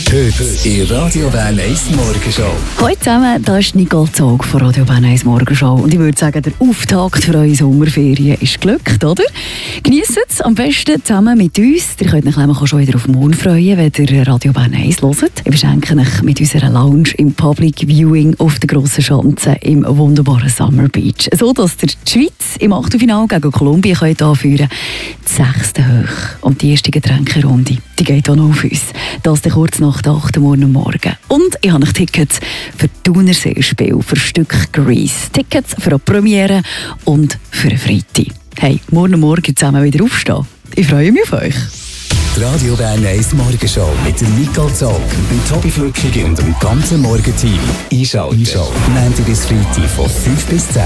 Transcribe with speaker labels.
Speaker 1: Heute in Radio Bern 1 Morgenshow.
Speaker 2: Hallo zusammen, da ist Nicole Zog von Radio Bern 1 Morgenshow. Und ich würde sagen, der Auftakt für eure Sommerferien ist geglückt, oder? Genießt es am besten zusammen mit uns. Ihr könnt euch nämlich auch schon wieder auf morgen freuen, wenn ihr Radio Bern 1 hört. Wir beschenken euch mit unserer Lounge im Public Viewing auf der grossen Schanze im wunderbaren Summer Beach. So, dass ihr die Schweiz im Achtelfinale gegen Kolumbien könnt anführen. Die 6. hoch. Und die erste Getränkerunde, die geht auch noch auf uns. Das dann kurz nach der 8. Morgen. Und ich habe noch Tickets für die Thunerseespiel, für Stück Grease. Tickets für eine Premiere und für eine Freitag. Hey, morgen zusammen wieder aufstehen. Ich freue mich auf euch.
Speaker 1: Die Radio Bern 1 Morgenshow mit dem Nicole Zog, dem Tobi Flückig und dem ganzen Morgenteam. Einschalten. Montag bis Freitag von 5 bis 10.